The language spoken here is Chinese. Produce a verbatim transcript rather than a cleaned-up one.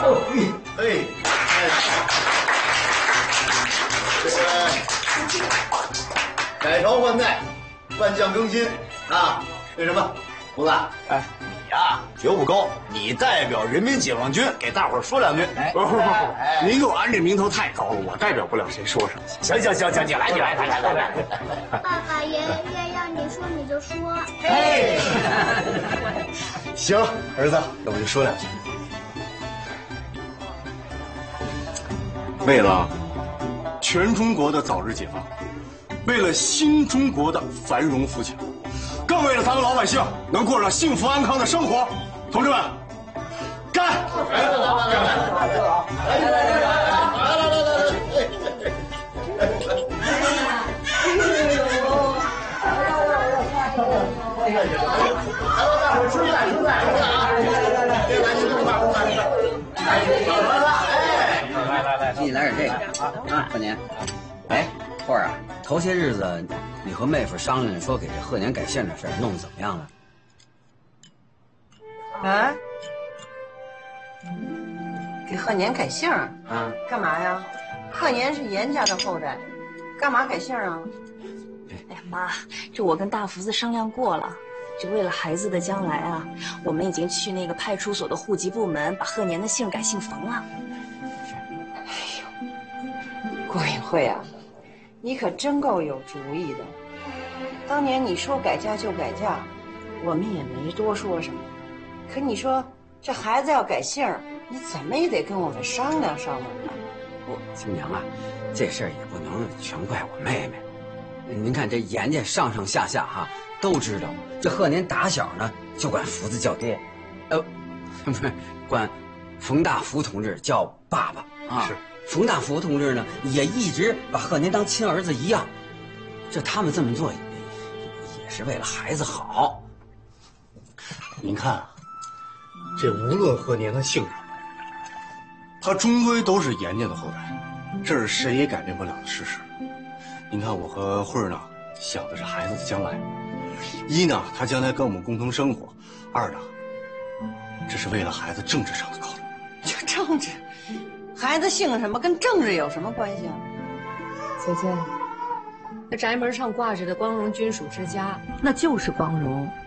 哎，这个改朝换代，万象更新啊！那什么，胡子，哎，你呀学不高，你代表人民解放军给大伙儿说两句。 不不不不，您给我安这名头太高了，我代表不了谁说什么。行行行行，你来你来来来来来。 爸爸，爷爷愿让你说你就说。 哎，行，儿子，那我就说两句。 为了全中国的早日解放，为了新中国的繁荣富强，更为了咱们老百姓能过上幸福安康的生活，同志们，干！来来来来来来来来给你来点这个啊，贺年。哎，慧儿啊，头些日子你和妹夫商量说给这贺年改姓的事儿弄得怎么样了？ 啊？给贺年改姓啊？干嘛呀？贺年是严家的后代，干嘛改姓啊？ 哎呀妈，这我跟大福子商量过了，就为了孩子的将来啊，我们已经去那个派出所的户籍部门把贺年的姓改姓冯了。 郭颖慧啊，你可真够有主意的。当年你说改嫁就改嫁，我们也没多说什么。可你说这孩子要改姓，你怎么也得跟我们商量商量啊。 不，亲娘啊，这事儿也不能全怪我妹妹。您看这严家上上下下哈、啊、都知道，这贺年打小呢就管福子叫爹，呃，不是管冯大福同志叫爸爸啊。是。冯大福同志呢，也一直把贺年当亲儿子一样，这他们这么做也也是为了孩子好。 您看啊，这无论贺年他姓什么，他终归都是严家的后代，这是谁也改变不了的事实。您看我和慧儿呢，想的是孩子的将来，一呢，他将来跟我们共同生活；二呢，这是为了孩子政治上的考虑。 这政治？孩子姓什么跟政治有什么关系啊？ 姐姐，那宅门上挂着的光荣军属之家，那就是光荣。